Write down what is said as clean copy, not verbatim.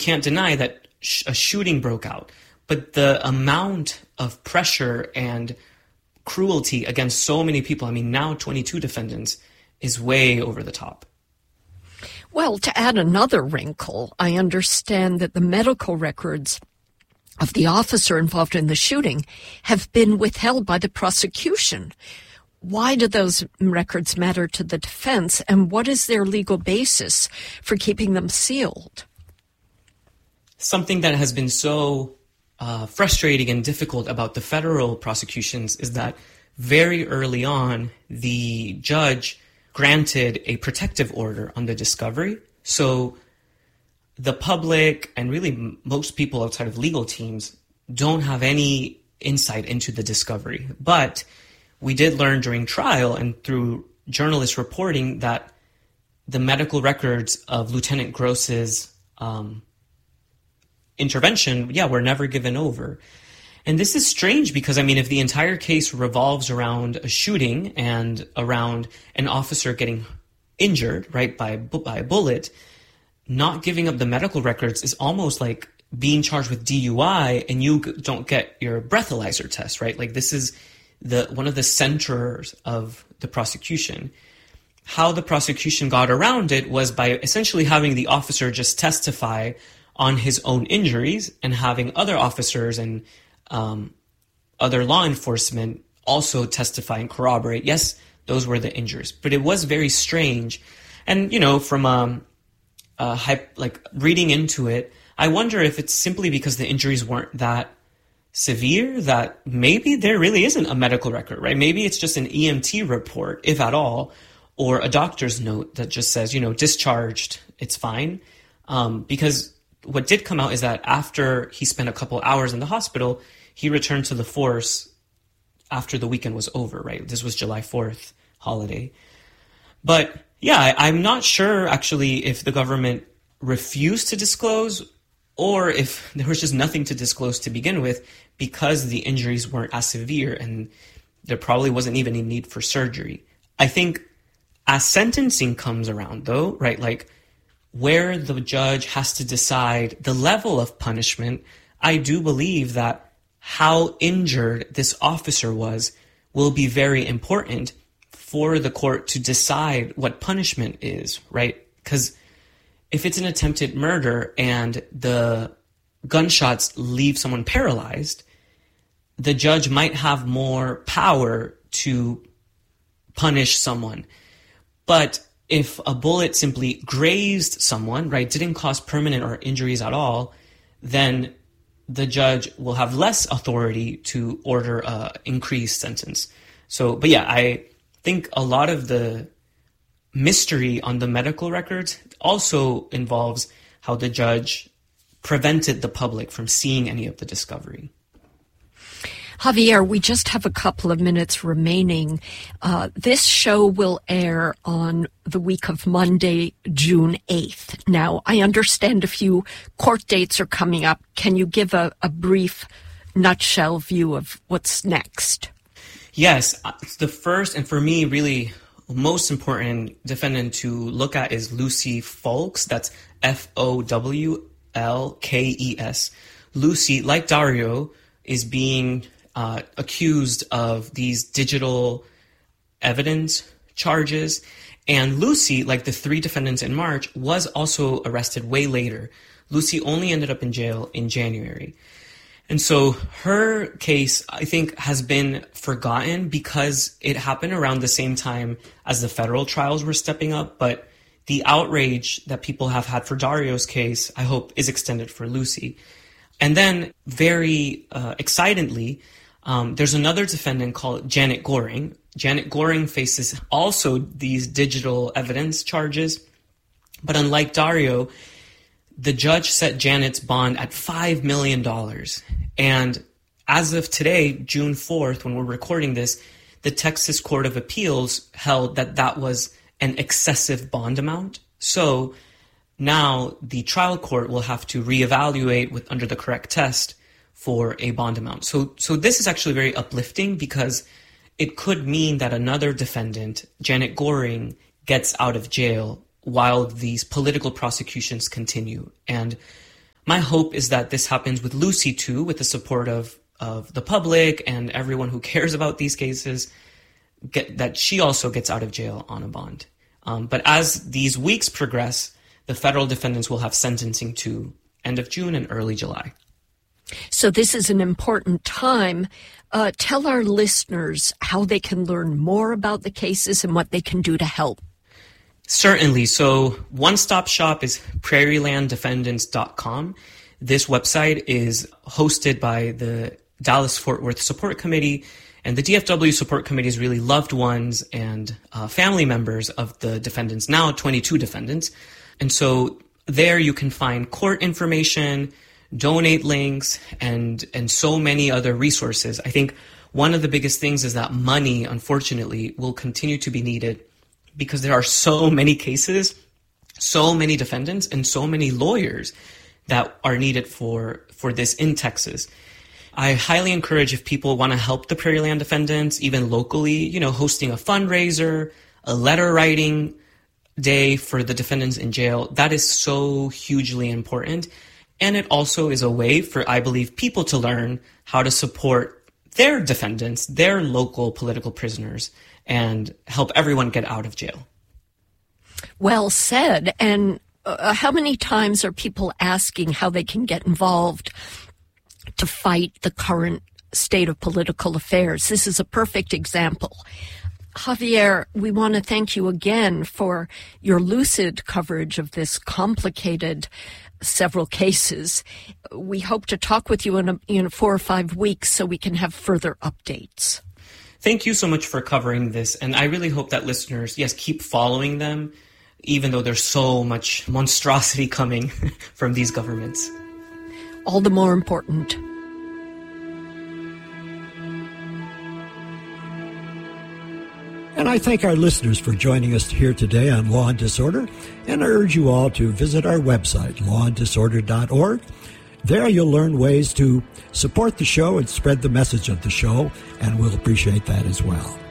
can't deny that a shooting broke out. But the amount of pressure and cruelty against so many people, I mean, now 22 defendants, is way over the top. Well, to add another wrinkle, I understand that the medical records of the officer involved in the shooting have been withheld by the prosecution. Why do those records matter to the defense, and what is their legal basis for keeping them sealed? Something that has been so frustrating and difficult about the federal prosecutions is that very early on, the judge granted a protective order on the discovery. So the public and really most people outside of legal teams don't have any insight into the discovery. But we did learn during trial and through journalist reporting that the medical records of Lieutenant Gross's intervention, were never given over. And this is strange because, I mean, if the entire case revolves around a shooting and around an officer getting injured, right, by a bullet, not giving up the medical records is almost like being charged with DUI and you don't get your breathalyzer test, right? Like this is one of the centers of the prosecution. How the prosecution got around it was by essentially having the officer just testify on his own injuries and having other officers and other law enforcement also testify and corroborate, yes, those were the injuries. But it was very strange. And, from reading into it, I wonder if it's simply because the injuries weren't that severe that maybe there really isn't a medical record, right? Maybe it's just an EMT report, if at all, or a doctor's note that just says, discharged, it's fine. Because what did come out is that after he spent a couple hours in the hospital, he returned to the force after the weekend was over, right? This was July 4th holiday. But yeah, I'm not sure actually if the government refused to disclose or if there was just nothing to disclose to begin with because the injuries weren't as severe and there probably wasn't even a need for surgery. I think as sentencing comes around though, right, like where the judge has to decide the level of punishment, I do believe that how injured this officer was will be very important for the court to decide what punishment is, right? Because if it's an attempted murder and the gunshots leave someone paralyzed, the judge might have more power to punish someone. But if a bullet simply grazed someone, right, didn't cause permanent or injuries at all, then the judge will have less authority to order an increased sentence. So, but yeah, I think a lot of the mystery on the medical records also involves how the judge prevented the public from seeing any of the discovery. Javier, we just have a couple of minutes remaining. This show will air on the week of Monday, June 8th. Now, I understand a few court dates are coming up. Can you give a brief nutshell view of what's next? Yes. The first, and for me, really most important defendant to look at is Lucy Fowlkes. That's Fowlkes. Lucy, like Dario, is being accused of these digital evidence charges. And Lucy, like the three defendants in March, was also arrested way later. Lucy only ended up in jail in January. And so her case, I think, has been forgotten because it happened around the same time as the federal trials were stepping up. But the outrage that people have had for Dario's case, I hope, is extended for Lucy. And then, very excitedly, there's another defendant called Janet Goring. Janet Goring faces also these digital evidence charges. But unlike Dario, the judge set Janet's bond at $5 million. And as of today, June 4th, when we're recording this, the Texas Court of Appeals held that that was an excessive bond amount. So now the trial court will have to reevaluate under the correct test for a bond amount. So this is actually very uplifting because it could mean that another defendant, Janet Goring, gets out of jail while these political prosecutions continue. And My hope is that this happens with Lucy too, with the support of the public and everyone who cares about these cases, that she also gets out of jail on a bond. But as these weeks progress, the federal defendants will have sentencing to end of June and early July. So this is an important time. Tell our listeners how they can learn more about the cases and what they can do to help. Certainly. So one-stop shop is prairielanddefendants.com. This website is hosted by the Dallas-Fort Worth Support Committee, and the DFW Support Committee is really loved ones and family members of the defendants, now 22 defendants. And so there you can find court information, donate links, and so many other resources. I think one of the biggest things is that money, unfortunately, will continue to be needed because there are so many cases, so many defendants, and so many lawyers that are needed for this in Texas. I highly encourage, if people want to help the Prairieland defendants, even locally, hosting a fundraiser, a letter writing day for the defendants in jail. That is so hugely important. And it also is a way for, I believe, people to learn how to support their defendants, their local political prisoners, and help everyone get out of jail. Well said. And how many times are people asking how they can get involved to fight the current state of political affairs? This is a perfect example. Javier, we want to thank you again for your lucid coverage of this complicated several cases. We hope to talk with you in 4 or 5 weeks so we can have further updates. Thank you so much for covering this. And I really hope that listeners, keep following them, even though there's so much monstrosity coming from these governments. All the more important. And I thank our listeners for joining us here today on Law and Disorder, and I urge you all to visit our website, lawanddisorder.org. There you'll learn ways to support the show and spread the message of the show, and we'll appreciate that as well.